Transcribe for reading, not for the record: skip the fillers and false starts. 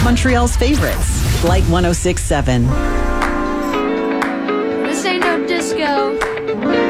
Montreal's favorites, Light 106.7. This ain't no disco.